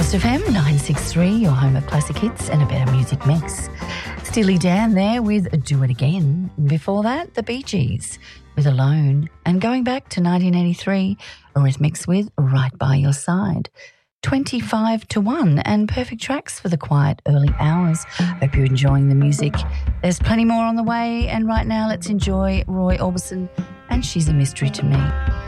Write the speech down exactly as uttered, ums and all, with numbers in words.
Coast F M nine sixty-three, your home of classic hits and a better music mix. Steely Dan there with Do It Again. Before that, the Bee Gees with Alone. And going back to nineteen eighty-three, Eurythmics with Right By Your Side. twenty-five to one and perfect tracks for the quiet early hours. Hope you're enjoying the music. There's plenty more on the way, and right now let's enjoy Roy Orbison and She's a Mystery to Me.